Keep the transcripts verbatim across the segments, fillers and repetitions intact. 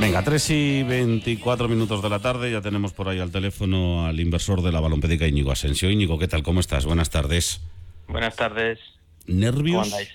Venga, tres y veinticuatro minutos de la tarde, ya tenemos por ahí al teléfono al inversor de la Balompédica, Íñigo Asensio. Íñigo, ¿qué tal? ¿Cómo estás? Buenas tardes. Buenas tardes. ¿Nervios? ¿Cómo andáis?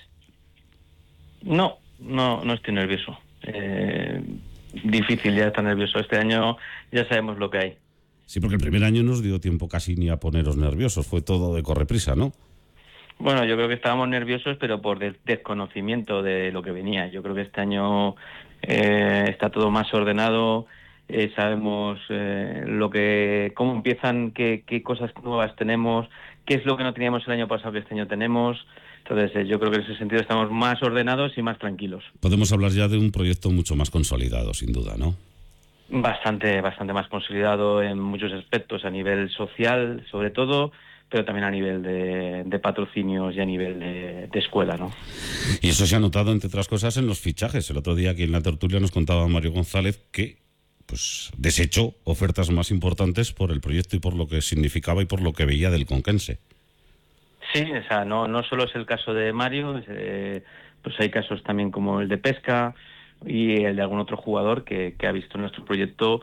No, no, no estoy nervioso. Eh, difícil ya estar nervioso. Este año ya sabemos lo que hay. Sí, porque el primer año no os dio tiempo casi ni a poneros nerviosos, fue todo de correprisa, ¿no? Bueno, yo creo que estábamos nerviosos, pero por des- desconocimiento de lo que venía. Yo creo que este año eh, está todo más ordenado. Eh, sabemos eh, lo que, cómo empiezan, qué, qué cosas nuevas tenemos, qué es lo que no teníamos el año pasado que este año tenemos. Entonces, eh, yo creo que en ese sentido estamos más ordenados y más tranquilos. Podemos hablar ya de un proyecto mucho más consolidado, sin duda, ¿no? Bastante, bastante más consolidado en muchos aspectos, a nivel social, sobre todo, pero también a nivel de, de patrocinios y a nivel de, de escuela, ¿no? Y eso se ha notado, entre otras cosas, en los fichajes. El otro día aquí en la tertulia nos contaba Mario González que pues desechó ofertas más importantes por el proyecto y por lo que significaba y por lo que veía del conquense. Sí, o sea, no, no solo es el caso de Mario, eh, pues hay casos también como el de Pesca y el de algún otro jugador que, que ha visto nuestro proyecto,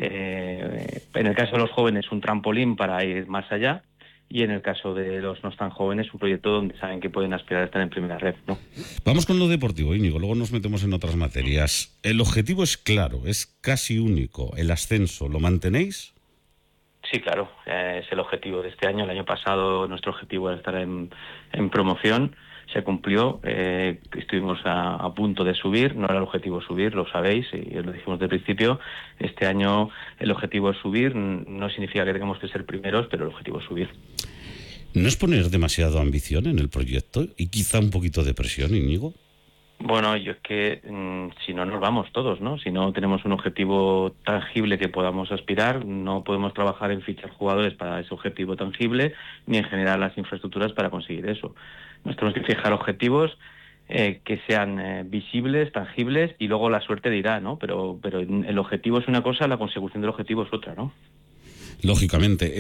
eh, en el caso de los jóvenes, un trampolín para ir más allá, y en el caso de los no tan jóvenes, un proyecto donde saben que pueden aspirar a estar en primera red, ¿no? Vamos con lo deportivo, Íñigo, luego nos metemos en otras materias. El objetivo es claro, es casi único, el ascenso. ¿Lo mantenéis? Sí, claro, eh, es el objetivo de este año. El año pasado nuestro objetivo era estar en, en promoción, se cumplió, eh, estuvimos a, a punto de subir, no era el objetivo subir, lo sabéis, y lo dijimos desde el principio. Este año el objetivo es subir, no significa que tengamos que ser primeros, pero el objetivo es subir. ¿No es poner demasiada ambición en el proyecto y quizá un poquito de presión, Íñigo? Bueno, yo es que mmm, si no nos vamos todos, ¿no? Si no tenemos un objetivo tangible que podamos aspirar, no podemos trabajar en fichar jugadores para ese objetivo tangible ni en generar las infraestructuras para conseguir eso. Nos tenemos que fijar objetivos eh, que sean eh, visibles, tangibles, y luego la suerte dirá, ¿no? Pero, pero el objetivo es una cosa, la consecución del objetivo es otra, ¿no? Lógicamente.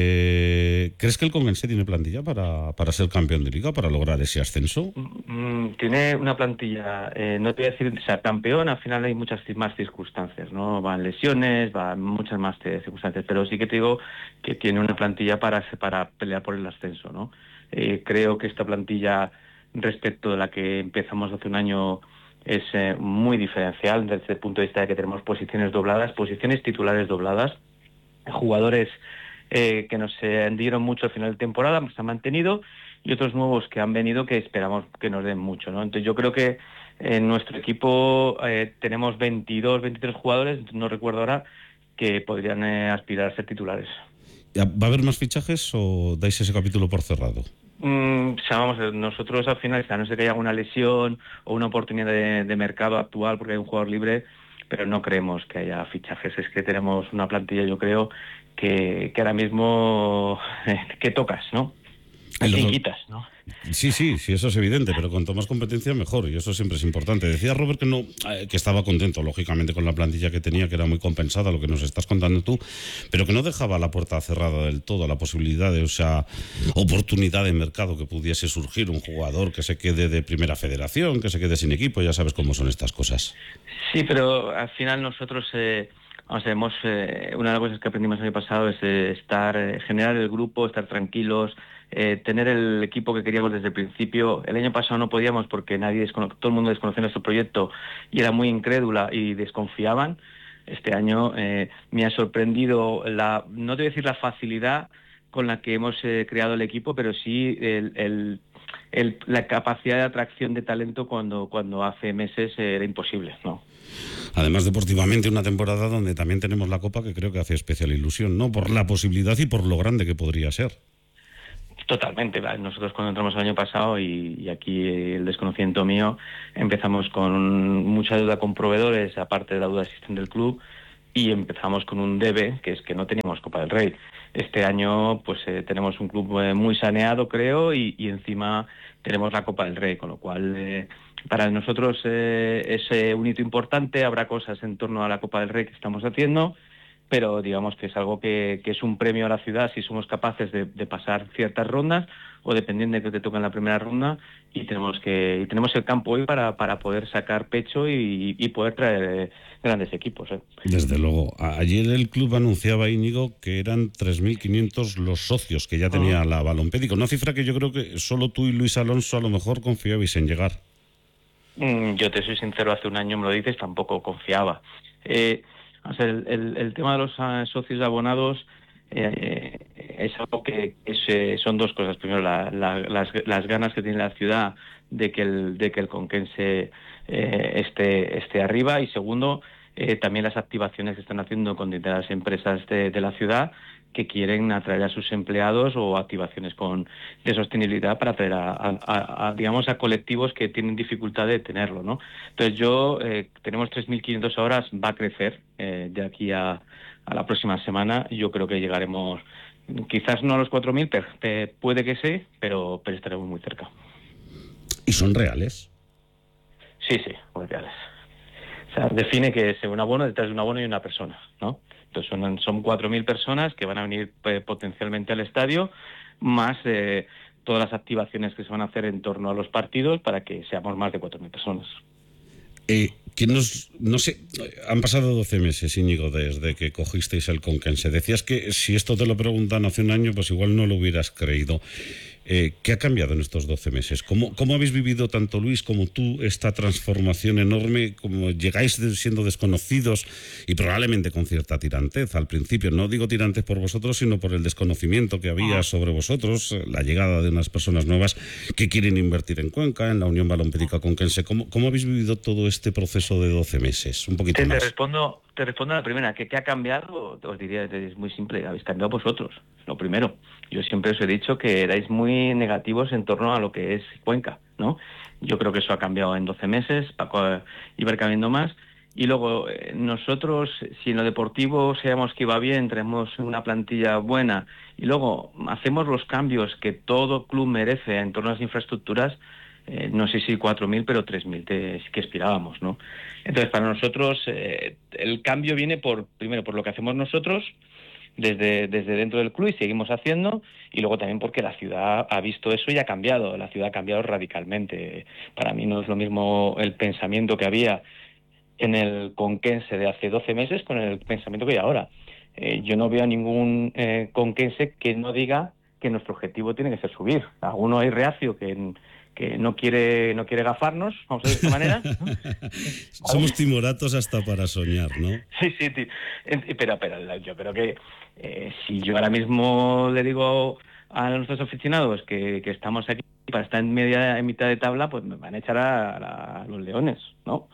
Eh, ¿Crees que el Conquense tiene plantilla para, para ser campeón de liga, para lograr ese ascenso? Mm, tiene una plantilla, eh, no te voy a decir ser campeón, al final hay muchas más circunstancias, ¿no? Van lesiones, van muchas más circunstancias, pero sí que te digo que tiene una plantilla para, para pelear por el ascenso, ¿no? Eh, creo que esta plantilla, respecto de la que empezamos hace un año, es eh, muy diferencial desde el punto de vista de que tenemos posiciones dobladas, posiciones titulares dobladas, jugadores eh, que nos eh, dieron mucho al final de temporada, se han mantenido, y otros nuevos que han venido que esperamos que nos den mucho, ¿no? Entonces yo creo que en nuestro equipo eh, tenemos veintidós, veintitrés jugadores, no recuerdo ahora, que podrían eh, aspirar a ser titulares. ¿Va a haber más fichajes o dais ese capítulo por cerrado? Mm, o sea, vamos, nosotros al final, a no ser que haya alguna lesión o una oportunidad de, de mercado actual porque hay un jugador libre, pero no creemos que haya fichajes. Es que tenemos una plantilla, yo creo, que, que ahora mismo que tocas, ¿no? ¿A quién quitas, no? Sí, sí, sí, eso es evidente, pero cuanto más competencia mejor, y eso siempre es importante. Decía Robert que no, eh, que estaba contento, lógicamente, con la plantilla que tenía, que era muy compensada, lo que nos estás contando tú, pero que no dejaba la puerta cerrada del todo a la posibilidad de esa oportunidad de mercado que pudiese surgir, un jugador que se quede de primera federación, que se quede sin equipo, ya sabes cómo son estas cosas. Sí, pero al final nosotros... Eh... Vamos, hemos, eh, una de las cosas que aprendimos el año pasado es eh, estar, eh, generar el grupo, estar tranquilos, eh, tener el equipo que queríamos desde el principio. El año pasado no podíamos porque nadie descono- todo el mundo desconocía nuestro proyecto y era muy incrédula y desconfiaban. Este año eh, me ha sorprendido la, no te voy a decir la facilidad con la que hemos eh, creado el equipo, pero sí el, el, el, la capacidad de atracción de talento cuando, cuando hace meses eh, era imposible, ¿no? Además, deportivamente, una temporada donde también tenemos la Copa, que creo que hace especial ilusión, ¿no? Por la posibilidad y por lo grande que podría ser. Totalmente. Nosotros cuando entramos el año pasado, y, y aquí el desconocimiento mío, empezamos con mucha deuda con proveedores, aparte de la deuda existente del club, y empezamos con un debe, que es que no teníamos Copa del Rey. Este año pues eh, tenemos un club eh, muy saneado, creo, y, y encima tenemos la Copa del Rey, con lo cual eh, para nosotros eh, es eh, un hito importante. Habrá cosas en torno a la Copa del Rey que estamos haciendo, pero digamos que es algo que, que es un premio a la ciudad si somos capaces de, de pasar ciertas rondas, o dependiendo de que te toque en la primera ronda, y tenemos que y tenemos el campo hoy para, para poder sacar pecho y, y poder traer eh, grandes equipos. ¿eh? Desde luego. Ayer el club anunciaba, Íñigo, que eran tres mil quinientos los socios que ya tenía uh-huh. la Balompédica, una cifra que yo creo que solo tú y Luis Alonso a lo mejor confiabais en llegar. Mm, yo te soy sincero, hace un año me lo dices, tampoco confiaba. Eh, o sea, el, el, el tema de los uh, socios abonados eh, es algo que es, eh, son dos cosas. Primero, la, la, las, las ganas que tiene la ciudad de que el, de que el Conquense eh, esté, esté arriba, y segundo, eh, también las activaciones que están haciendo con determinadas empresas de, de la ciudad que quieren atraer a sus empleados, o activaciones con de sostenibilidad para atraer a, a, a digamos a colectivos que tienen dificultad de tenerlo, ¿no? Entonces yo eh, tenemos tres mil quinientos horas, va a crecer eh, de aquí a, a la próxima semana. Yo creo que llegaremos, quizás no a los cuatro mil, pero, eh, puede que sí, pero pero estaremos muy cerca. ¿Y son reales? Sí, sí, muy reales. O sea, define que es un abono detrás de un abono y una persona, ¿no? Entonces son, son cuatro mil personas que van a venir eh, potencialmente al estadio, más eh, todas las activaciones que se van a hacer en torno a los partidos para que seamos más de cuatro mil personas. Eh, que nos, no sé, han pasado doce meses, Íñigo, desde que cogisteis el Conquense. Decías que si esto te lo preguntan hace un año, pues igual no lo hubieras creído. Eh, ¿Qué ha cambiado en estos doce meses? ¿Cómo, ¿Cómo habéis vivido tanto Luis como tú esta transformación enorme? ¿Cómo llegáis siendo desconocidos y probablemente con cierta tirantez al principio? No digo tirantez por vosotros, sino por el desconocimiento que había ah. sobre vosotros, la llegada de unas personas nuevas que quieren invertir en Cuenca, en la Unión Balompédica Conquense. ¿Cómo, ¿Cómo habéis vivido todo este proceso de doce meses? Un poquito te, más. Te respondo, te respondo a la primera. ¿Qué, qué ha cambiado? Os diría, es muy simple. Habéis cambiado vosotros, lo primero. Yo siempre os he dicho que erais muy negativos en torno a lo que es Cuenca, ¿no? Yo creo que eso ha cambiado en doce meses, Paco iba cambiando más. Y luego, eh, nosotros, si en lo deportivo sabemos que iba bien, tenemos una plantilla buena, y luego hacemos los cambios que todo club merece en torno a las infraestructuras, eh, no sé si cuatro mil, pero tres mil te, que aspirábamos, ¿no? Entonces, para nosotros, eh, el cambio viene por, primero, por lo que hacemos nosotros, Desde, desde dentro del club, y seguimos haciendo, y luego también porque la ciudad ha visto eso y ha cambiado, la ciudad ha cambiado radicalmente. Para mí no es lo mismo el pensamiento que había en el Conquense de hace doce meses con el pensamiento que hay ahora. Eh, yo no veo a ningún eh, conquense que no diga que nuestro objetivo tiene que ser subir. Alguno hay reacio que... que no quiere no quiere gafarnos, vamos a decir de esta manera. Somos timoratos hasta para soñar, ¿no? Sí, sí, sí. Pero, pero yo creo que eh, si yo ahora mismo le digo a nuestros aficionados que, que estamos aquí para estar en media en mitad de tabla, pues me van a echar a, a, a los leones, ¿no?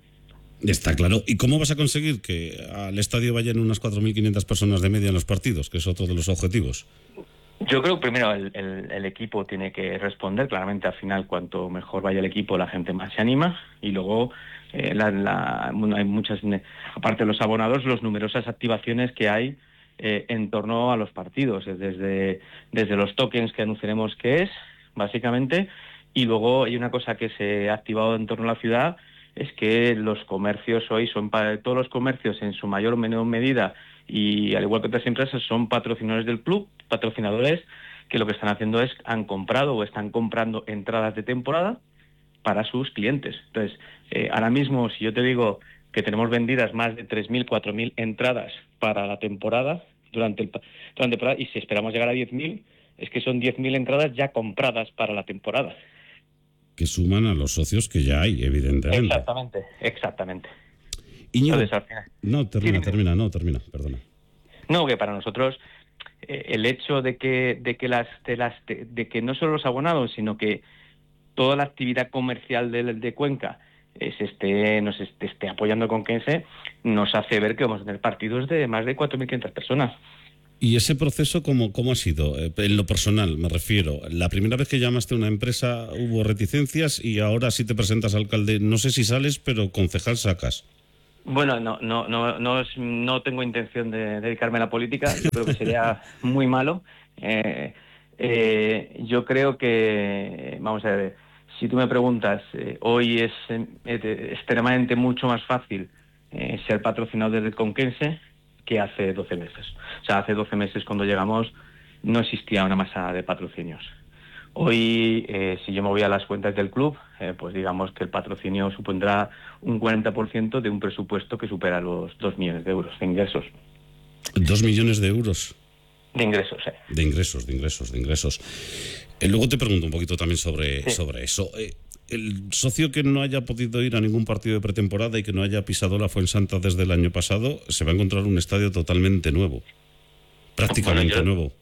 Está claro. ¿Y cómo vas a conseguir que al estadio vayan unas cuatro mil quinientas personas de media en los partidos, que es otro de los objetivos? Yo creo que primero el, el, el equipo tiene que responder. Claramente, al final, cuanto mejor vaya el equipo, la gente más se anima. Y luego, eh, la, la, bueno, hay muchas, aparte de los abonados, las numerosas activaciones que hay eh, en torno a los partidos. Desde, desde los tokens que anunciaremos que es, básicamente. Y luego hay una cosa que se ha activado en torno a la ciudad, es que los comercios hoy son, para todos los comercios en su mayor o menor medida, y al igual que otras empresas, son patrocinadores del club, patrocinadores que lo que están haciendo es, han comprado o están comprando entradas de temporada para sus clientes. Entonces, eh, ahora mismo, si yo te digo que tenemos vendidas más de tres mil, cuatro mil entradas para la temporada, durante el durante la temporada, y si esperamos llegar a diez mil, es que son diez mil entradas ya compradas para la temporada. Que suman a los socios que ya hay, evidentemente. Exactamente, exactamente. Íñigo, no, termina, sí, termina, no, termina, perdona. No, que para nosotros eh, el hecho de que de que las de las de, de que no solo los abonados, sino que toda la actividad comercial de, de Cuenca eh, se esté nos esté, esté apoyando con Conquense, nos hace ver que vamos a tener partidos de más de cuatro mil quinientas personas. ¿Y ese proceso cómo, cómo ha sido? Eh, en lo personal, me refiero. La primera vez que llamaste a una empresa hubo reticencias y ahora si te presentas alcalde, no sé si sales, pero concejal sacas. Bueno, no, no, no, no, no tengo intención de dedicarme a la política. Yo creo que sería muy malo. Eh, eh, yo creo que, vamos a ver, si tú me preguntas, eh, hoy es eh, extremadamente mucho más fácil eh, ser patrocinador del Conquense que hace doce meses. O sea, hace doce meses cuando llegamos no existía una masa de patrocinios. Hoy, eh, si yo me voy a las cuentas del club, eh, pues digamos que el patrocinio supondrá un cuarenta por ciento de un presupuesto que supera los dos millones de euros de ingresos. ¿Dos millones de euros? De ingresos, eh. De ingresos, de ingresos, de ingresos. Eh, luego te pregunto un poquito también sobre, sí. sobre eso. Eh, el socio que no haya podido ir a ningún partido de pretemporada y que no haya pisado la Fuensanta desde el año pasado, se va a encontrar un estadio totalmente nuevo. Prácticamente bueno, yo, nuevo.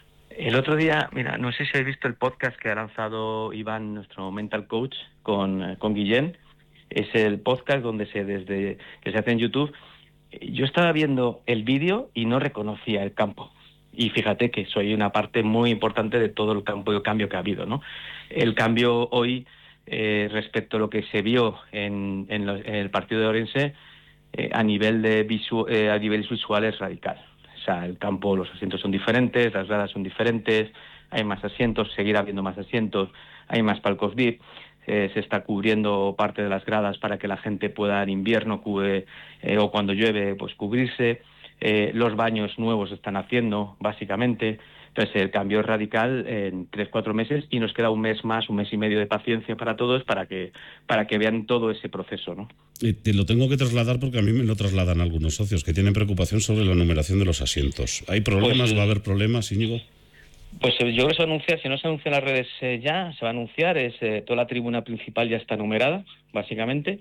El otro día, mira, no sé si habéis visto el podcast que ha lanzado Iván, nuestro mental coach, con, con Guillén. Es el podcast donde se desde que se hace en YouTube. Yo estaba viendo el vídeo y no reconocía el campo. Y fíjate que soy una parte muy importante de todo el campo, el cambio que ha habido, ¿no? El cambio hoy, eh, respecto a lo que se vio en, en, los, en el partido de Orense, eh, a nivel de visu, eh, a nivel visual es radical. O sea, el campo, los asientos son diferentes, las gradas son diferentes, hay más asientos, seguirá habiendo más asientos, hay más palcos V I P, eh, se está cubriendo parte de las gradas para que la gente pueda en invierno cubre, eh, o cuando llueve pues cubrirse, eh, los baños nuevos se están haciendo básicamente. Entonces el cambio es radical en tres, cuatro meses y nos queda un mes más, un mes y medio de paciencia para todos para que, para que vean todo ese proceso, ¿no? Eh, te lo tengo que trasladar porque a mí me lo trasladan algunos socios que tienen preocupación sobre la numeración de los asientos. ¿Hay problemas? Pues, ¿va a haber problemas, Íñigo? Pues yo creo que se va a anunciar, si no se anuncia en las redes eh, ya, se va a anunciar, es eh, toda la tribuna principal ya está numerada, básicamente,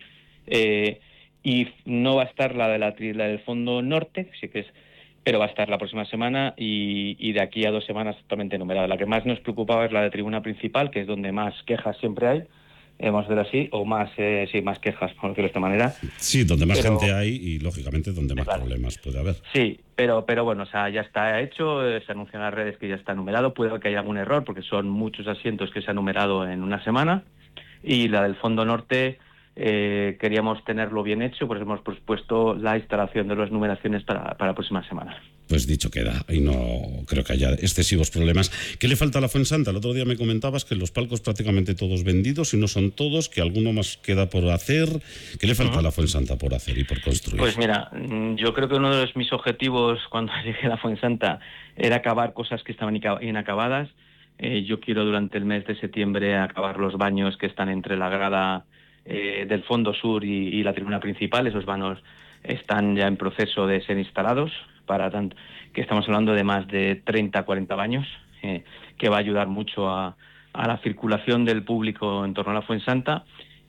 eh, y no va a estar la, de la, la del fondo norte, sí que es, pero va a estar la próxima semana y, y de aquí a dos semanas totalmente numerada. La que más nos preocupaba es la de tribuna principal, que es donde más quejas siempre hay, eh, vamos a decir así, o más, eh, sí, más quejas, por decirlo de esta manera. Sí, donde más pero, gente hay y, lógicamente, donde más claro. problemas puede haber. Sí, pero pero bueno, o sea, ya está hecho, eh, se anuncia en las redes que ya está numerado, puede que haya algún error porque son muchos asientos que se han numerado en una semana, y la del fondo norte eh, queríamos tenerlo bien hecho, por eso hemos propuesto la instalación de las numeraciones para, para la próxima semana. Pues dicho queda, y no creo que haya excesivos problemas. ¿Qué le falta a la Fuensanta? El otro día me comentabas que los palcos prácticamente todos vendidos, y no son todos, que alguno más queda por hacer. ¿Qué le falta uh-huh. a la Fuensanta por hacer y por construir? Pues mira, yo creo que uno de mis objetivos cuando llegué a la Fuensanta era acabar cosas que estaban inacabadas. Eh, yo quiero durante el mes de septiembre acabar los baños que están entre la grada eh, del fondo sur y, y la tribuna principal. Esos baños están ya en proceso de ser instalados, para tanto que estamos hablando de más de treinta, cuarenta baños, eh, que va a ayudar mucho a, a la circulación del público en torno a la Fuensanta.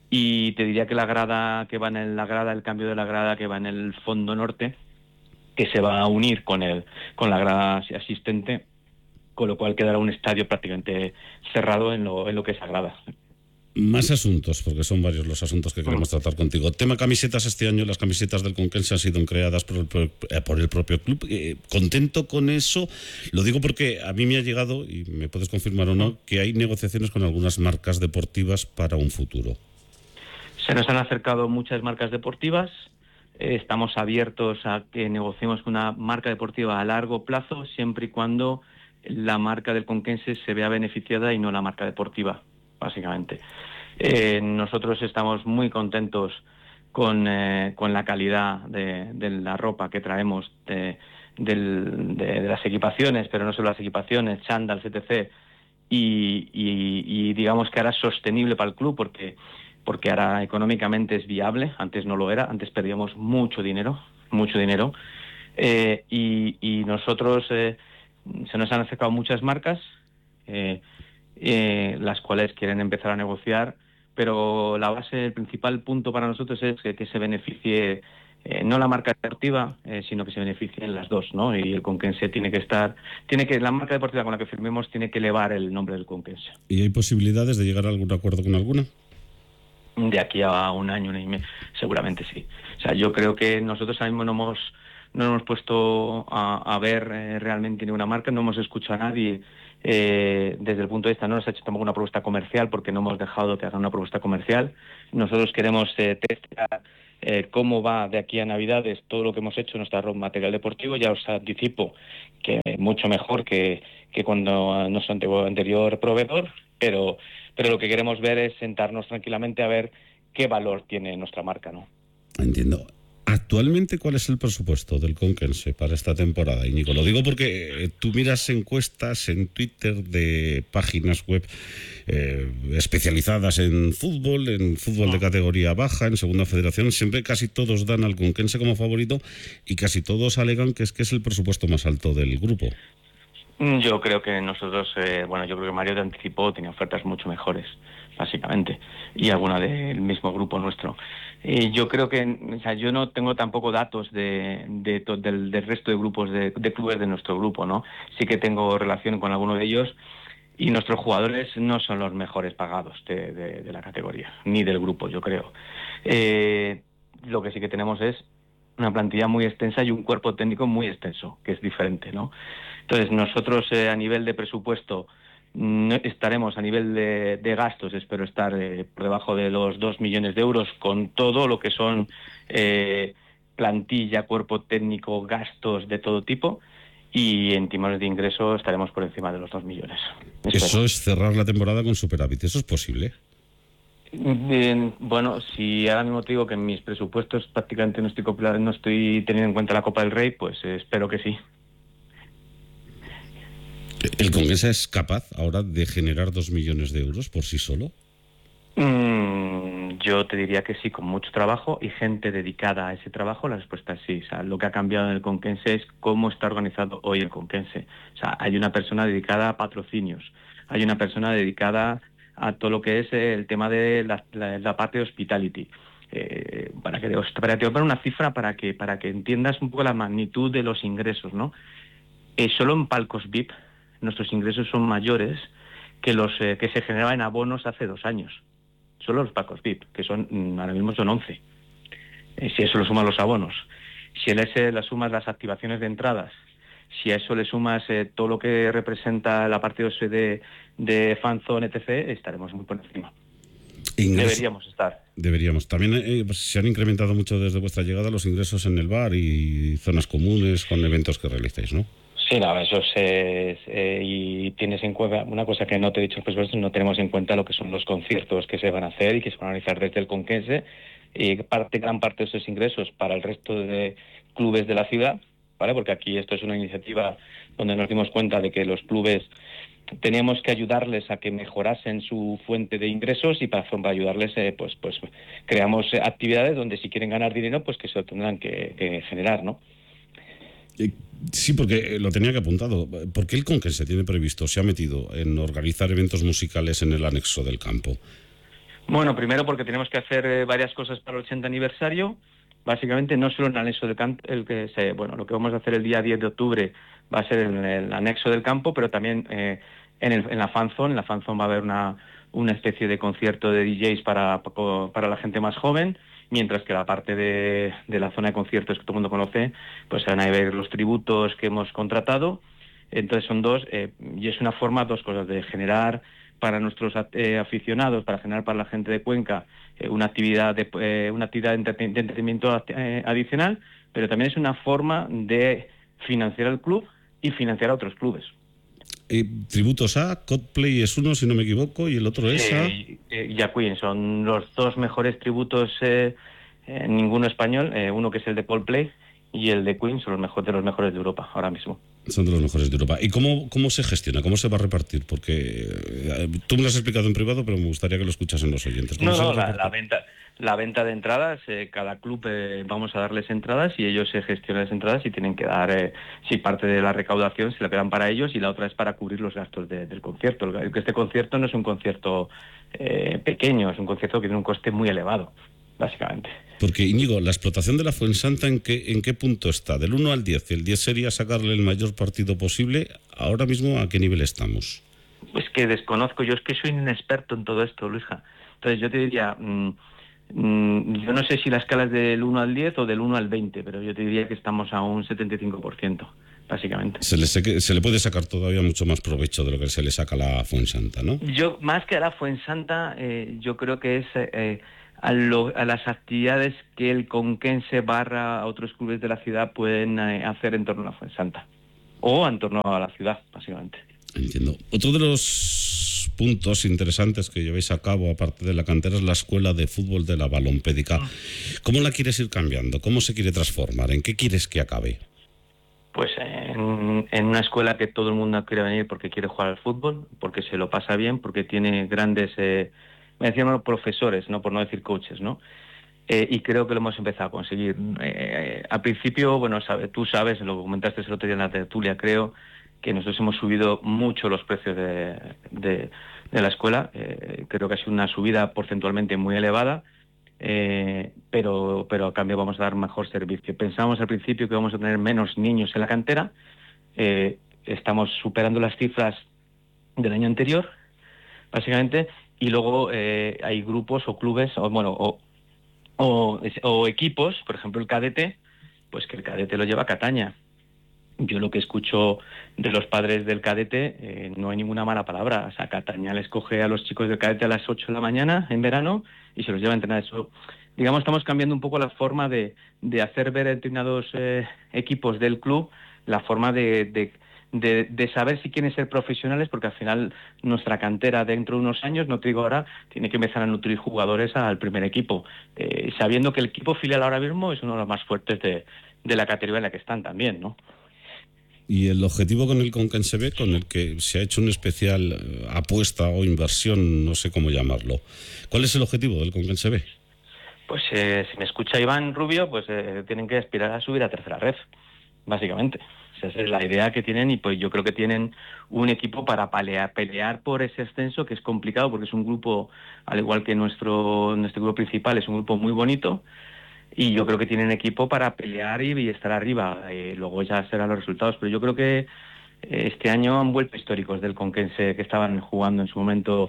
Y te diría que la grada que va en la grada, el cambio de la grada que va en el fondo norte, que se va a unir con el con la grada asistente, con lo cual quedará un estadio prácticamente cerrado en lo, en lo que es la grada. Más asuntos, porque son varios los asuntos que queremos tratar contigo. Tema camisetas. Este año las camisetas del Conquense han sido creadas por el, por el propio club. Eh, ¿Contento con eso? Lo digo porque a mí me ha llegado, y me puedes confirmar o no, que hay negociaciones con algunas marcas deportivas para un futuro. Se nos han acercado muchas marcas deportivas. Eh, estamos abiertos a que negociemos con una marca deportiva a largo plazo, siempre y cuando la marca del Conquense se vea beneficiada y no la marca deportiva, básicamente. Eh, nosotros estamos muy contentos con, eh, con la calidad de, de la ropa que traemos, de, del, de, de las equipaciones, pero no solo las equipaciones, chándals, etcétera. Y, y, y digamos que ahora es sostenible para el club porque, porque ahora económicamente es viable. Antes no lo era, antes perdíamos mucho dinero, mucho dinero. Eh, y, y nosotros eh, se nos han acercado muchas marcas, eh, Eh, las cuales quieren empezar a negociar, pero la base, el principal punto para nosotros es que, que se beneficie eh, no la marca deportiva, eh, sino que se beneficien las dos, ¿no? Y el Conquense tiene que estar, tiene que la marca deportiva con la que firmemos tiene que elevar el nombre del Conquense. ¿Y hay posibilidades de llegar a algún acuerdo con alguna? De aquí a un año, un año y medio, seguramente sí. O sea, yo creo que nosotros ahora mismo no hemos no hemos puesto a, a ver eh, realmente ninguna marca, no hemos escuchado a nadie. Eh, desde el punto de vista, no nos ha hecho tampoco una propuesta comercial porque no hemos dejado que hagan una propuesta comercial. Nosotros queremos eh, testear eh, cómo va de aquí a Navidades todo lo que hemos hecho en nuestro material deportivo. Ya os anticipo que mucho mejor que, que cuando nuestro anterior proveedor, pero, pero lo que queremos ver es sentarnos tranquilamente a ver qué valor tiene nuestra marca, ¿no? Entiendo. Actualmente, ¿cuál es el presupuesto del Conquense para esta temporada, Íñigo? Lo digo porque eh, tú miras encuestas en Twitter de páginas web eh, especializadas en fútbol, en fútbol de categoría baja, en Segunda Federación, siempre casi todos dan al Conquense como favorito y casi todos alegan que es que es el presupuesto más alto del grupo. Yo creo que nosotros, eh, bueno, yo creo que Mario te anticipó, tenía ofertas mucho mejores, básicamente, y alguna del mismo grupo nuestro. Y yo creo que, o sea, yo no tengo tampoco datos de, de to, del, del resto de grupos, de, de clubes de nuestro grupo, ¿no? Sí que tengo relación con alguno de ellos y nuestros jugadores no son los mejores pagados de, de, de la categoría, ni del grupo, yo creo. Eh, lo que sí que tenemos es una plantilla muy extensa y un cuerpo técnico muy extenso, que es diferente, ¿no? Entonces, nosotros eh, a nivel de presupuesto no estaremos a nivel de, de gastos, espero estar eh, por debajo de los dos millones de euros con todo lo que son eh, plantilla, cuerpo técnico, gastos de todo tipo, y en timones de ingresos estaremos por encima de los dos millones. Espero. Eso es cerrar la temporada con superávit, ¿eso es posible? Bien, bueno, si ahora mismo te digo que en mis presupuestos prácticamente no estoy, no estoy teniendo en cuenta la Copa del Rey, pues eh, espero que sí. ¿El Conquense es capaz ahora de generar dos millones de euros por sí solo? Mm, yo te diría que sí, con mucho trabajo y gente dedicada a ese trabajo, la respuesta es sí. O sea, lo que ha cambiado en el Conquense es cómo está organizado hoy el Conquense. O sea, hay una persona dedicada a patrocinios, hay una persona dedicada a todo lo que es el tema de la, la, la parte de hospitality. Eh, para que para te voy a poner una cifra para que para que entiendas un poco la magnitud de los ingresos, ¿no? Eh, solo en palcos V I P nuestros ingresos son mayores que los eh, que se generaban en abonos hace dos años. Solo los palcos V I P, que son ahora mismo son once. Eh, si eso lo sumas los abonos, si a ese le sumas las activaciones de entradas, si a eso le sumas eh, todo lo que representa la parte de, de fanzone, etcétera, estaremos muy por encima. Ingreso. Deberíamos estar. Deberíamos. También eh, pues, se han incrementado mucho desde vuestra llegada los ingresos en el bar y zonas comunes con eventos que realizáis, ¿no? Sí, no, eso es, eh, y tienes en cuenta una cosa que no te he dicho, pues no tenemos en cuenta lo que son los conciertos que se van a hacer y que se van a realizar desde el Conquense, y parte, gran parte de esos ingresos para el resto de clubes de la ciudad, ¿vale? Porque aquí esto es una iniciativa donde nos dimos cuenta de que los clubes teníamos que ayudarles a que mejorasen su fuente de ingresos y para, para ayudarles, eh, pues, pues creamos actividades donde si quieren ganar dinero, pues que se lo tendrán que, que generar, ¿no? Sí, porque lo tenía que apuntado. ¿Por qué el Conquense tiene previsto, se ha metido en organizar eventos musicales en el anexo del campo? Bueno, primero porque tenemos que hacer eh, varias cosas para el ochenta aniversario. Básicamente no solo en el anexo del campo, el que se, bueno, lo que vamos a hacer el día diez de octubre va a ser en el anexo del campo, pero también eh, en, el, en la fanzone. En la fanzone va a haber una, una especie de concierto de D Js para, para la gente más joven, mientras que la parte de, de la zona de conciertos que todo el mundo conoce, pues van a ver los tributos que hemos contratado. Entonces son dos, eh, y es una forma, dos cosas, de generar para nuestros eh, aficionados, para generar para la gente de Cuenca eh, una actividad de eh, una actividad de, entreten- de entretenimiento eh, adicional, pero también es una forma de financiar al club y financiar a otros clubes. Eh, tributos a Coldplay es uno, si no me equivoco, y el otro es a... Eh, eh, y a Queen, son los dos mejores tributos, eh, eh, ninguno español, eh, uno que es el de Coldplay y el de Queen, son los mejores de los mejores de Europa ahora mismo. Son de los mejores de Europa. ¿Y cómo, cómo se gestiona? ¿Cómo se va a repartir? Porque eh, tú me lo has explicado en privado, pero me gustaría que lo escuchasen los oyentes. No, no, la, la venta la venta de entradas, eh, cada club eh, vamos a darles entradas y ellos se gestionan las entradas y tienen que dar, eh, si parte de la recaudación se la quedan para ellos y la otra es para cubrir los gastos de, del concierto. El, este concierto no es un concierto eh, pequeño, es un concierto que tiene un coste muy elevado, básicamente. Porque, Íñigo, la explotación de la Fuensanta, ¿en qué, en qué punto está? Del uno al diez, el diez sería sacarle el mayor partido posible. Ahora mismo, ¿a qué nivel estamos? Pues que desconozco, yo es que soy un inexperto en todo esto, Luisja. Entonces yo te diría, mmm, mmm, yo no sé si la escala es del uno al diez o del uno al veinte, pero yo te diría que estamos a un setenta y cinco por ciento, básicamente. Se le, se le puede sacar todavía mucho más provecho de lo que se le saca a la Fuensanta, ¿no? Yo, más que a la Fuensanta, eh, yo creo que es... Eh, A, lo, a las actividades que el Conquense barra a otros clubes de la ciudad pueden eh, hacer en torno a la Fuensanta o en torno a la ciudad, básicamente. Entiendo. Otro de los los puntos interesantes que llevéis a cabo, aparte de la cantera, es la escuela de fútbol de la Balompédica. ¿Cómo la quieres ir cambiando? ¿Cómo se quiere transformar? ¿En qué quieres que acabe? Pues en, en una escuela que todo el mundo quiere venir porque quiere jugar al fútbol, porque se lo pasa bien, porque tiene grandes, eh, me decían profesores, no por no decir coaches, ¿no? Eh, y creo que lo hemos empezado a conseguir. Eh, al principio, bueno, sabe, tú sabes, lo comentaste el otro día en la tertulia, creo que nosotros hemos subido mucho los precios de, de, de la escuela. Eh, creo que ha sido una subida porcentualmente muy elevada. Eh, pero, pero a cambio vamos a dar mejor servicio. Pensamos al principio que vamos a tener menos niños en la cantera, eh, estamos superando las cifras del año anterior, básicamente, y luego eh, hay grupos o clubes, o bueno, o, o, o equipos, por ejemplo el cadete, pues que el cadete lo lleva a Cataña. Yo lo que escucho de los padres del cadete, eh, no hay ninguna mala palabra. O sea, Cataña les coge a los chicos del cadete a las ocho de la mañana en verano y se los lleva a entrenar. Eso, digamos, estamos cambiando un poco la forma de, de hacer ver a determinados eh, equipos del club, la forma de, de, de, de saber si quieren ser profesionales, porque al final nuestra cantera dentro de unos años, no te digo ahora, tiene que empezar a nutrir jugadores al primer equipo, eh, sabiendo que el equipo filial ahora mismo es uno de los más fuertes de, de la categoría en la que están también, ¿no? Y el objetivo con el Conquense B, con el que se ha hecho una especial eh, apuesta o inversión, no sé cómo llamarlo. ¿Cuál es el objetivo del Conquense B? Pues eh, si me escucha Iván Rubio, pues eh, tienen que aspirar a subir a tercera ref, básicamente. O sea, esa es la idea que tienen y pues yo creo que tienen un equipo para pelear, pelear por ese ascenso, que es complicado porque es un grupo, al igual que nuestro, nuestro grupo principal, es un grupo muy bonito. Y yo creo que tienen equipo para pelear y, y estar arriba. Eh, luego ya serán los resultados. Pero yo creo que eh, este año han vuelto históricos del Conquense que estaban jugando en su momento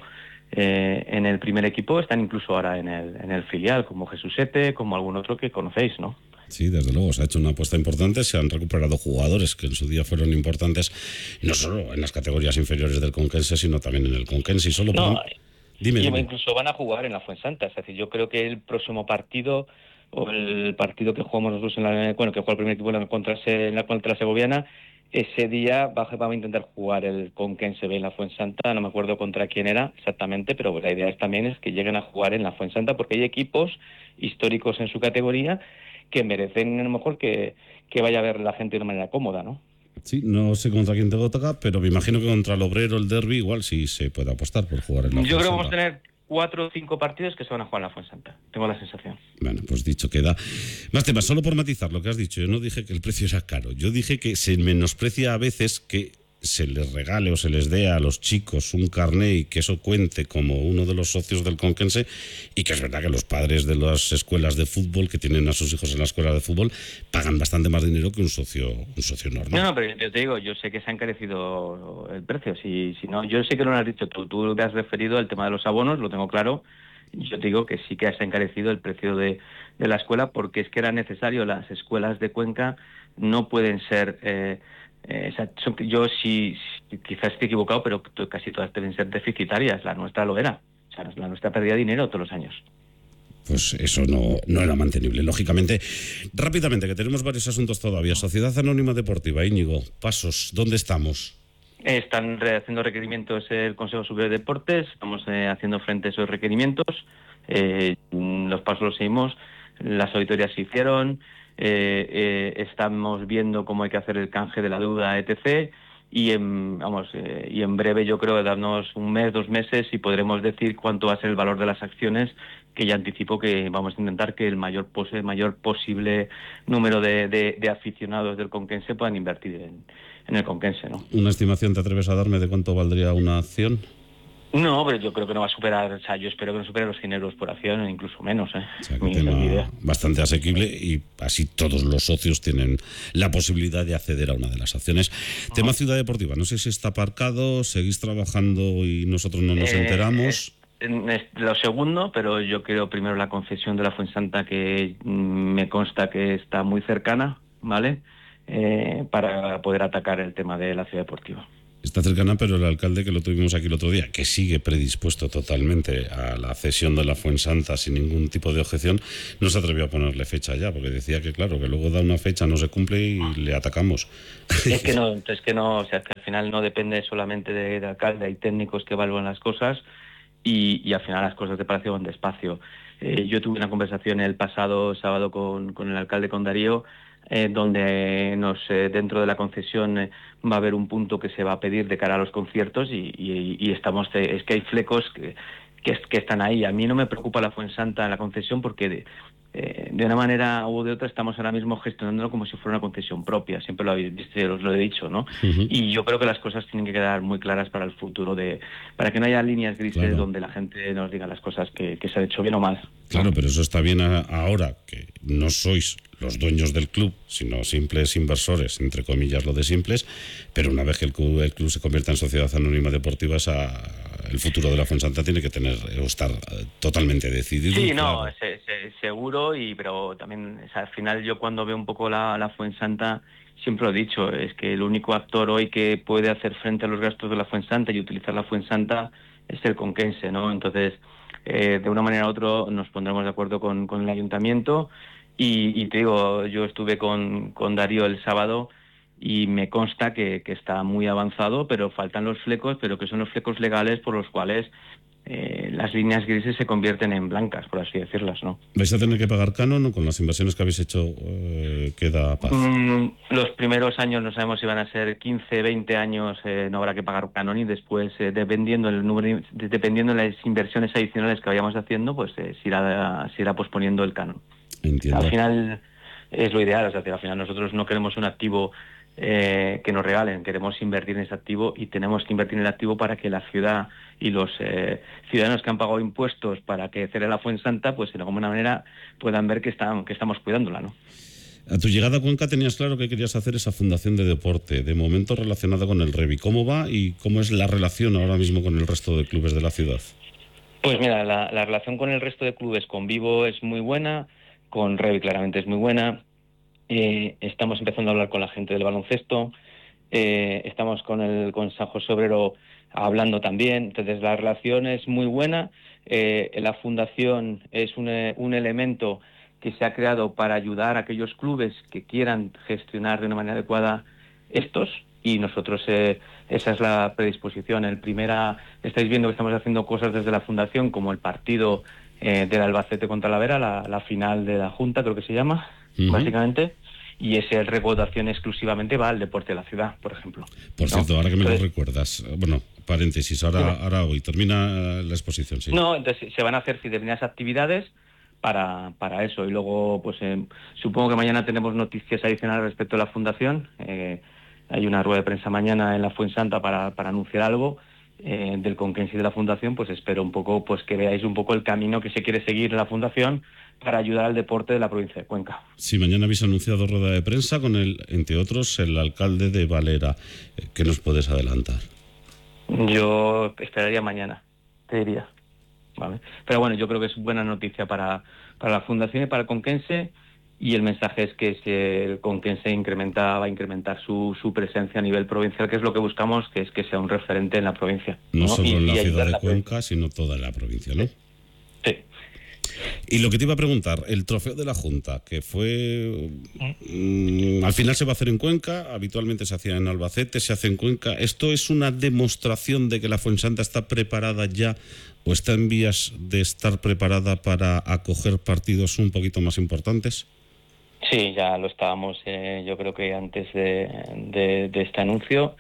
eh, en el primer equipo. Están incluso ahora en el, en el filial, como Jesusete, como algún otro que conocéis, ¿no? Sí, desde luego, se ha hecho una apuesta importante. Se han recuperado jugadores que en su día fueron importantes, no solo en las categorías inferiores del Conquense, sino también en el Conquense. Y solo no, por... dime, y dime. incluso van a jugar en la Fuensanta. Es decir, yo creo que el próximo partido... o el partido que jugamos nosotros en la, bueno, que juega el primer equipo contra, en la, contra la Segoviana, ese día vamos a intentar jugar el Conquense B en la Fuensanta, no me acuerdo contra quién era exactamente, pero la idea es, también es que lleguen a jugar en la Fuensanta porque hay equipos históricos en su categoría que merecen a lo mejor que, que vaya a ver la gente de una manera cómoda, ¿no? Sí, no sé contra quién te toca, pero me imagino que contra el Obrero, el Derby, igual sí se puede apostar por jugar en la Yo Fuensanta. creo que vamos a tener cuatro o cinco partidos que se van a jugar en la Fuensanta. Tengo la sensación. Bueno, pues dicho queda. Más temas, solo por matizar lo que has dicho. Yo no dije que el precio era caro. Yo dije que se menosprecia a veces que se les regale o se les dé a los chicos un carné y que eso cuente como uno de los socios del Conquense, y que es verdad que los padres de las escuelas de fútbol que tienen a sus hijos en la escuela de fútbol pagan bastante más dinero que un socio un socio normal. No, no, pero yo te digo, yo sé que se ha encarecido el precio. Si, si no, yo sé que no lo has dicho tú. Tú te has referido al tema de los abonos, lo tengo claro. Yo te digo que sí que se ha encarecido el precio de, de la escuela porque es que era necesario. Las escuelas de Cuenca no pueden ser... Eh, Eh, yo sí, sí, quizás esté equivocado, pero casi todas deben ser deficitarias. La nuestra lo era. O sea, la nuestra perdía dinero todos los años. Pues eso no, no era mantenible, lógicamente. Rápidamente, que tenemos varios asuntos todavía. Sociedad Anónima Deportiva, Íñigo, pasos, ¿dónde estamos? Están haciendo requerimientos el Consejo Superior de Deportes, estamos eh, haciendo frente a esos requerimientos. Eh, los pasos los seguimos, las auditorías se hicieron. Eh, eh, estamos viendo cómo hay que hacer el canje de la deuda, etcétera. Y en, vamos, eh, y en breve, yo creo, darnos un mes, dos meses y podremos decir cuánto va a ser el valor de las acciones, que ya anticipo que vamos a intentar que el mayor, pos- el mayor posible número de, de, de aficionados del Conquense puedan invertir en, en el Conquense, ¿no? ¿Una estimación te atreves a darme de cuánto valdría una acción? No, pero yo creo que no va a superar, o sea, yo espero que no supere los cien euros por acción, o incluso menos, ¿eh? O sea, que Mi, tema mi idea. bastante asequible y así todos los socios tienen la posibilidad de acceder a una de las acciones. Uh-huh. Tema Ciudad Deportiva, no sé si está aparcado, seguís trabajando y nosotros no nos eh, enteramos. Es, es lo segundo, pero yo creo primero la concesión de la Fuensanta, que me consta que está muy cercana, ¿vale? Eh, para poder atacar el tema de la Ciudad Deportiva. Está cercana, pero el alcalde, que lo tuvimos aquí el otro día, que sigue predispuesto totalmente a la cesión de la Fuensanta sin ningún tipo de objeción, no se atrevió a ponerle fecha ya, porque decía que claro, que luego da una fecha, no se cumple y le atacamos. Es que no, es que no, o sea, que al final no depende solamente de- del alcalde, hay técnicos que evalúan las cosas y, y al final las cosas de palacio van despacio. Eh, yo tuve una conversación el pasado sábado con, con el alcalde, con Darío, eh, donde nos eh, dentro de la concesión eh, va a haber un punto que se va a pedir de cara a los conciertos y, y- y estamos, eh, es que hay flecos que, que, que están ahí. A mí no me preocupa la Fuensanta en la concesión porque de, eh, de una manera u de otra estamos ahora mismo gestionándolo como si fuera una concesión propia, siempre lo habéis visto, os lo he dicho, ¿no? Uh-huh. Y yo creo que las cosas tienen que quedar muy claras para el futuro, de para que no haya líneas grises Claro. donde la gente nos diga las cosas que, que se han hecho bien o mal. Claro, pero eso está bien a- ahora que no sois los dueños del club, sino simples inversores, entre comillas lo de simples, pero una vez que el club, el club se convierta en sociedad anónima deportiva, esa, el futuro de la Fuensanta tiene que tener o estar eh, totalmente decidido. Sí, y no, claro. se- se- seguro, y pero también, o sea, al final yo cuando veo un poco la, la Fuensanta, siempre lo he dicho, es que el único actor hoy que puede hacer frente a los gastos de la Fuensanta y utilizar la Fuensanta es el conquense, ¿no? Entonces, eh, de una manera u otra nos pondremos de acuerdo con, con el ayuntamiento y, y te digo, yo estuve con, con Darío el sábado y me consta que, que está muy avanzado, pero faltan los flecos, pero que son los flecos legales por los cuales eh, las líneas grises se convierten en blancas, por así decirlas, ¿no? ¿Vais a tener que pagar canon o con las inversiones que habéis hecho eh, queda paz? Mm, los primeros años no sabemos si van a ser quince, veinte años, eh, no habrá que pagar canon y después, eh, dependiendo el número, de- dependiendo de las inversiones adicionales que vayamos haciendo, pues eh, se, irá, se irá posponiendo el canon. Entiendo. Al final es lo ideal, o sea, al final nosotros no queremos un activo eh, que nos regalen, queremos invertir en ese activo y tenemos que invertir en el activo para que la ciudad y los eh, ciudadanos que han pagado impuestos para que cierre la Fuensanta, pues de alguna manera puedan ver que, están, que estamos cuidándola, ¿no? A tu llegada a Cuenca tenías claro que querías hacer esa fundación de deporte, de momento relacionada con el Revi. ¿Cómo va y cómo es la relación ahora mismo con el resto de clubes de la ciudad? Pues mira, la, la relación con el resto de clubes, con Vivo es muy buena, con Revi claramente es muy buena. Eh, estamos empezando a hablar con la gente del baloncesto, eh, estamos con el con San José Obrero hablando también, entonces la relación es muy buena. Eh, la fundación es un, un elemento que se ha creado para ayudar a aquellos clubes que quieran gestionar de una manera adecuada estos, y nosotros eh, esa es la predisposición. El primera, estáis viendo que estamos haciendo cosas desde la fundación, como el partido eh, del Albacete contra la Vera, la, la final de la Junta creo que se llama, uh-huh. básicamente, y ese recaudación exclusivamente va al deporte de la ciudad, por ejemplo. Por ¿no? cierto, ahora que me entonces, lo recuerdas, bueno, paréntesis, ahora, ahora hoy termina la exposición, sí. No, entonces se van a hacer determinadas actividades para, para eso, y luego pues eh, supongo que mañana tenemos noticias adicionales respecto a la fundación. Eh, hay una rueda de prensa mañana en la Fuensanta para, para anunciar algo eh, del Conquense y de la fundación. Pues espero un poco pues que veáis un poco el camino que se quiere seguir en la fundación para ayudar al deporte de la provincia de Cuenca. Sí, mañana habéis anunciado rueda de prensa con el, entre otros, el alcalde de Valera. ¿Qué nos puedes adelantar? Yo esperaría mañana, te diría. ¿Vale? Pero bueno, yo creo que es buena noticia para, para la fundación y para el Conquense, y el mensaje es que si el Conquense incrementa, va a incrementar su, su presencia a nivel provincial, que es lo que buscamos, que es que sea un referente en la provincia. No, ¿no? solo y, en la y ciudad de la Cuenca, provincia. sino toda la provincia, ¿no? Sí. Y lo que te iba a preguntar, el trofeo de la Junta, que fue... Mmm, al final se va a hacer en Cuenca, habitualmente se hacía en Albacete, se hace en Cuenca. ¿Esto es una demostración de que la Fuensanta está preparada ya o está en vías de estar preparada para acoger partidos un poquito más importantes? Sí, ya lo estábamos, eh, yo creo que antes de, de, de este anuncio,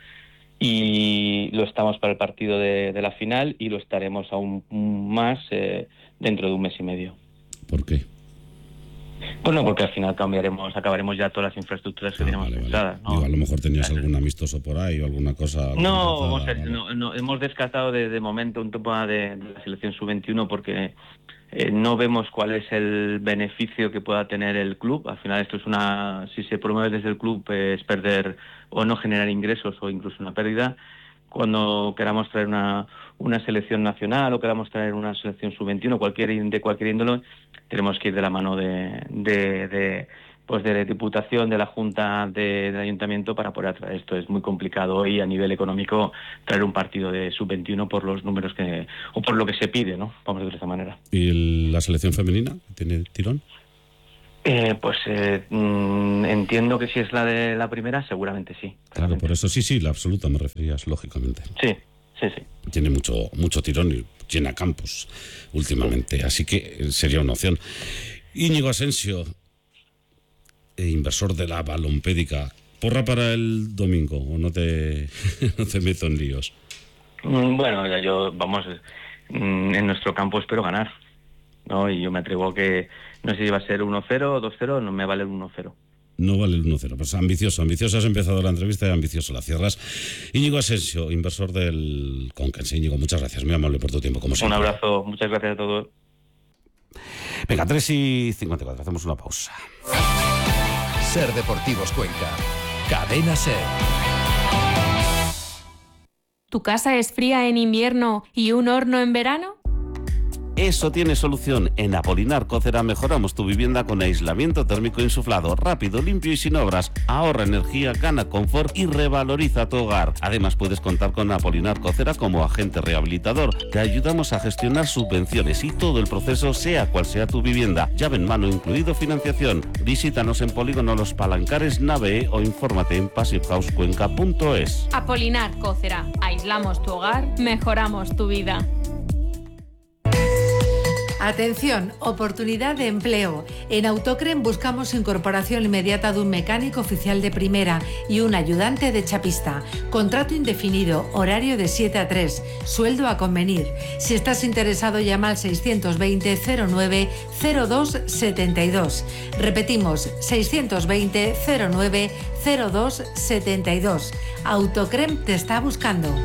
y lo estamos para el partido de, de la final, y lo estaremos aún más eh, dentro de un mes y medio. ¿Por qué? Bueno, porque al final cambiaremos, acabaremos ya todas las infraestructuras que ah, tenemos vale, pensadas. Vale. ¿no? Digo, a lo mejor tenías algún amistoso por ahí o alguna cosa. No, vamos a, vale. no, no, hemos descartado de, de momento un tema de, de la selección sub veintiuno porque eh, no vemos cuál es el beneficio que pueda tener el club. Al final esto es una, si se promueve desde el club eh, es perder o no generar ingresos o incluso una pérdida. Cuando queramos traer una, una selección nacional o queramos traer una selección sub veintiuno, cualquier, de cualquier índole, tenemos que ir de la mano de, de, de, pues de Diputación, de la Junta de, del Ayuntamiento para poder traer esto. Es muy complicado hoy a nivel económico traer un partido de sub veintiuno por los números que, o por lo que se pide, ¿no? Vamos a decirlo de esta manera. ¿Y el, la selección femenina tiene tirón? Eh, pues eh, mm, entiendo que si es la de la primera, seguramente sí. Claro, por eso sí, sí, la absoluta me referías, lógicamente. Sí, sí, sí. Tiene mucho, mucho tirón y llena campos últimamente, así que sería una opción. Íñigo Asensio, eh, inversor de la Balompédica, ¿porra para el domingo o no te, no te meto en líos? Mm, bueno, ya yo, vamos, mm, en nuestro campo espero ganar, ¿no? Y yo me atrevo a que, no sé si va a ser uno cero o dos cero, no me vale el uno cero. No vale el uno cero, pues ambicioso, ambicioso has empezado la entrevista y ambicioso la cierras. Íñigo Asensio, inversor del Conquense. Íñigo, muchas gracias, muy amable por tu tiempo, como siempre. Un abrazo, muchas gracias a todos. Venga, tres y cincuenta y cuatro, hacemos una pausa. Ser Deportivos Cuenca, Cadena Ser. ¿Tu casa es fría en invierno y un horno en verano? Eso tiene solución. En Apolinar Cocera mejoramos tu vivienda con aislamiento térmico insuflado, rápido, limpio y sin obras. Ahorra energía, gana confort y revaloriza tu hogar. Además puedes contar con Apolinar Cocera como agente rehabilitador. Te ayudamos a gestionar subvenciones y todo el proceso, sea cual sea tu vivienda. Llave en mano incluido financiación. Visítanos en Polígono Los Palancares, Nave E o infórmate en passive house cuenca punto es. Apolinar Cocera. Aislamos tu hogar, mejoramos tu vida. Atención, oportunidad de empleo. En Autocrem buscamos incorporación inmediata de un mecánico oficial de primera y un ayudante de chapista. Contrato indefinido, horario de siete a tres, sueldo a convenir. Si estás interesado, llama al seiscientos veinte cero nueve cero dos setenta y dos. Repetimos, seiscientos veinte cero nueve cero dos setenta y dos. Autocrem te está buscando.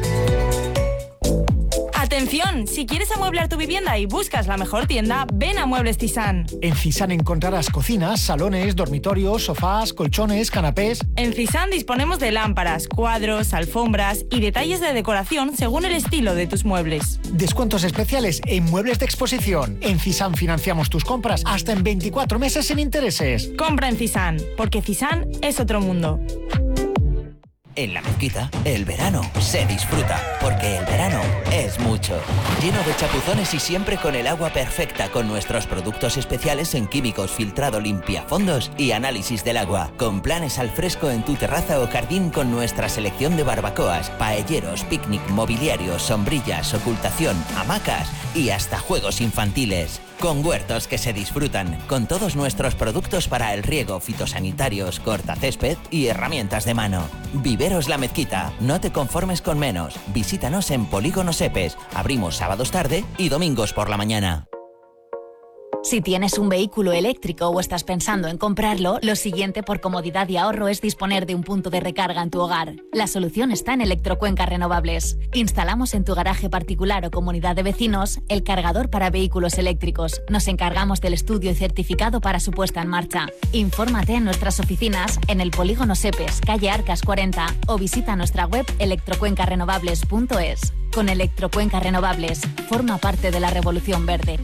¡Atención! Si quieres amueblar tu vivienda y buscas la mejor tienda, ven a Muebles Cisán. En Cisán encontrarás cocinas, salones, dormitorios, sofás, colchones, canapés. En Cisán disponemos de lámparas, cuadros, alfombras y detalles de decoración según el estilo de tus muebles. Descuentos especiales en muebles de exposición. En Cisán financiamos tus compras hasta en veinticuatro meses sin intereses. Compra en Cisán, porque Cisán es otro mundo. En La Mezquita, el verano se disfruta, porque el verano es mucho. Lleno de chapuzones y siempre con el agua perfecta, con nuestros productos especiales en químicos, filtrado, limpiafondos y análisis del agua. Con planes al fresco en tu terraza o jardín con nuestra selección de barbacoas, paelleros, picnic, mobiliarios, sombrillas, ocultación, hamacas y hasta juegos infantiles. Con huertos que se disfrutan, con todos nuestros productos para el riego, fitosanitarios, cortacésped y herramientas de mano. Viveros La Mezquita, no te conformes con menos. Visítanos en Polígono Sepes. Abrimos sábados tarde y domingos por la mañana. Si tienes un vehículo eléctrico o estás pensando en comprarlo, lo siguiente por comodidad y ahorro es disponer de un punto de recarga en tu hogar. La solución está en Electrocuenca Renovables. Instalamos en tu garaje particular o comunidad de vecinos el cargador para vehículos eléctricos. Nos encargamos del estudio y certificado para su puesta en marcha. Infórmate en nuestras oficinas en el Polígono Sepes, calle Arcas cuarenta, o visita nuestra web electrocuenca renovables punto es. Con Electrocuenca Renovables, forma parte de la revolución verde.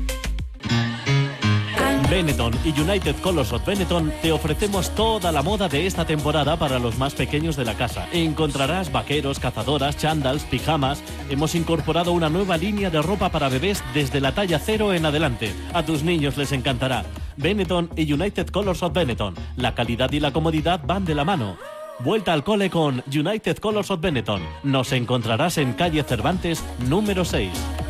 Benetton y United Colors of Benetton te ofrecemos toda la moda de esta temporada para los más pequeños de la casa. Encontrarás vaqueros, cazadoras, chándals, pijamas. Hemos incorporado una nueva línea de ropa para bebés desde la talla cero en adelante. A tus niños les encantará. Benetton y United Colors of Benetton. La calidad y la comodidad van de la mano. Vuelta al cole con United Colors of Benetton. Nos encontrarás en calle Cervantes, número seis.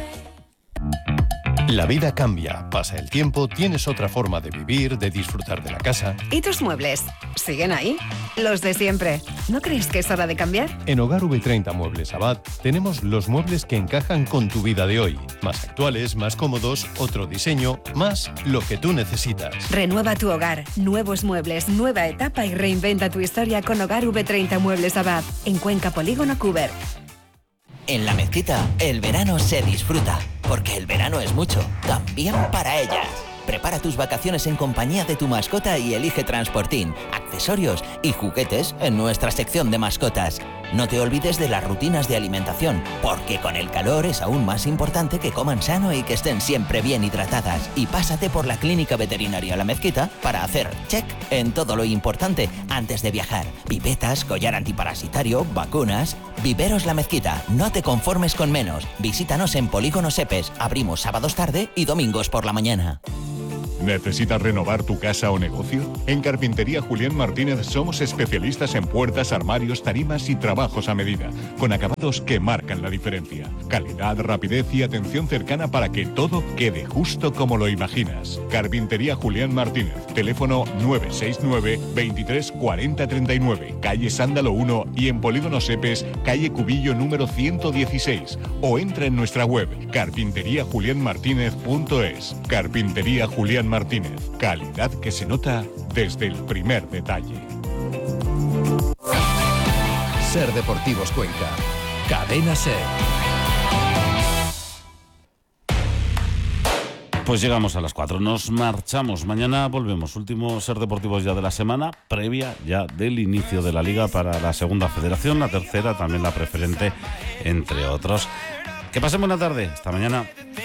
La vida cambia, pasa el tiempo, tienes otra forma de vivir, de disfrutar de la casa. ¿Y tus muebles? ¿Siguen ahí? Los de siempre. ¿No crees que es hora de cambiar? En Hogar V treinta Muebles Abad tenemos los muebles que encajan con tu vida de hoy. Más actuales, más cómodos, otro diseño, más lo que tú necesitas. Renueva tu hogar, nuevos muebles, nueva etapa y reinventa tu historia con Hogar V treinta Muebles Abad. En Cuenca, Polígono Cuber. En La Mezquita, el verano se disfruta, porque el verano es mucho, también para ellas. Prepara tus vacaciones en compañía de tu mascota y elige transportín, accesorios y juguetes en nuestra sección de mascotas. No te olvides de las rutinas de alimentación, porque con el calor es aún más importante que coman sano y que estén siempre bien hidratadas. Y pásate por la Clínica Veterinaria La Mezquita para hacer check en todo lo importante antes de viajar. Pipetas, collar antiparasitario, vacunas. Viveros La Mezquita, no te conformes con menos. Visítanos en Polígono Sepes. Abrimos sábados tarde y domingos por la mañana. ¿Necesitas renovar tu casa o negocio? En Carpintería Julián Martínez somos especialistas en puertas, armarios, tarimas y trabajos a medida, con acabados que marcan la diferencia. Calidad, rapidez y atención cercana para que todo quede justo como lo imaginas. Carpintería Julián Martínez, teléfono nueve seis nueve, veintitrés cuarenta treinta y nueve, calle Sándalo uno y en Polígono Sepes, calle Cubillo número ciento dieciséis, o entra en nuestra web carpintería julián martínez punto es. Carpintería Julián Martínez, calidad que se nota desde el primer detalle. Ser Deportivos Cuenca, Cadena Ser. Pues llegamos a las cuatro, nos marchamos. Mañana volvemos, último Ser Deportivos ya de la semana, previa ya del inicio de la Liga para la segunda federación, la tercera, también la preferente, entre otros. Que pasen buena tarde, hasta mañana.